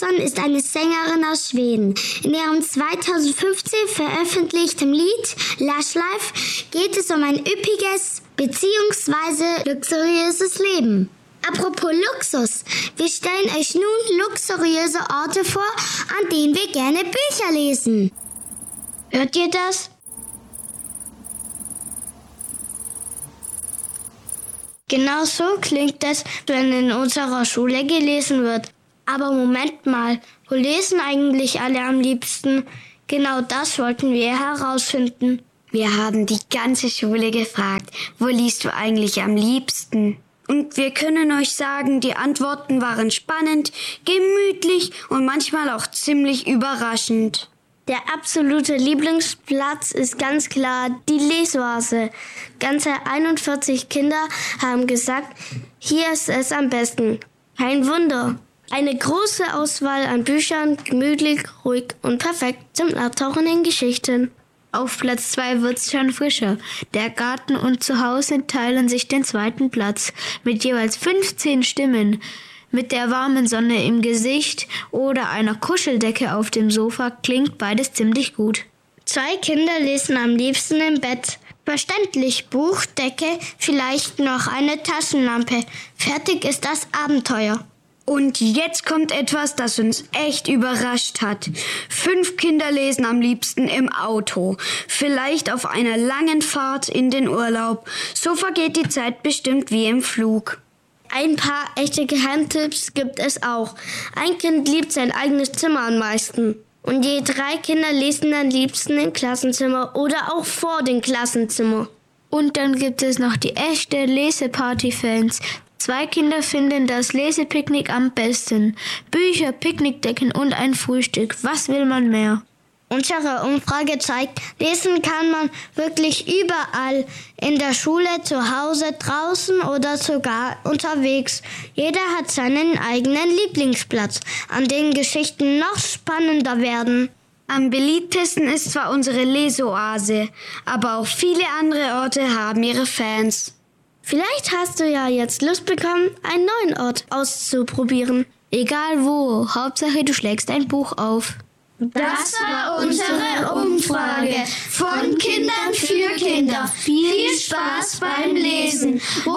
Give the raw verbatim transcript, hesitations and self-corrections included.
Persson ist eine Sängerin aus Schweden. In ihrem zweitausendfünfzehn veröffentlichten Lied Lush Life geht es um ein üppiges bzw. luxuriöses Leben. Apropos Luxus, wir stellen euch nun luxuriöse Orte vor, an denen wir gerne Bücher lesen. Hört ihr das? Genau so klingt es, wenn in unserer Schule gelesen wird. Aber Moment mal, wo lesen eigentlich alle am liebsten? Genau das wollten wir herausfinden. Wir haben die ganze Schule gefragt, wo liest du eigentlich am liebsten? Und wir können euch sagen, die Antworten waren spannend, gemütlich und manchmal auch ziemlich überraschend. Der absolute Lieblingsplatz ist ganz klar die Lesoase. Ganze einundvierzig Kinder haben gesagt, hier ist es am besten. Kein Wunder. Eine große Auswahl an Büchern, gemütlich, ruhig und perfekt zum Abtauchen in Geschichten. Auf Platz zwei wird's schon frischer. Der Garten und Zuhause teilen sich den zweiten Platz mit jeweils fünfzehn Stimmen. Mit der warmen Sonne im Gesicht oder einer Kuscheldecke auf dem Sofa klingt beides ziemlich gut. Zwei Kinder lesen am liebsten im Bett. Verständlich, Buch, Decke, vielleicht noch eine Taschenlampe. Fertig ist das Abenteuer. Und jetzt kommt etwas, das uns echt überrascht hat. Fünf Kinder lesen am liebsten im Auto. Vielleicht auf einer langen Fahrt in den Urlaub. So vergeht die Zeit bestimmt wie im Flug. Ein paar echte Geheimtipps gibt es auch. Ein Kind liebt sein eigenes Zimmer am meisten. Und je drei Kinder lesen am liebsten im Klassenzimmer oder auch vor dem Klassenzimmer. Und dann gibt es noch die echte Leseparty-Fans. Zwei Kinder finden das Lesepicknick am besten. Bücher, Picknickdecken und ein Frühstück. Was will man mehr? Unsere Umfrage zeigt, lesen kann man wirklich überall. In der Schule, zu Hause, draußen oder sogar unterwegs. Jeder hat seinen eigenen Lieblingsplatz, an dem Geschichten noch spannender werden. Am beliebtesten ist zwar unsere Leseoase, aber auch viele andere Orte haben ihre Fans. Vielleicht hast du ja jetzt Lust bekommen, einen neuen Ort auszuprobieren. Egal wo, Hauptsache du schlägst ein Buch auf. Das war unsere Umfrage von Kindern für Kinder. Viel Spaß beim Lesen.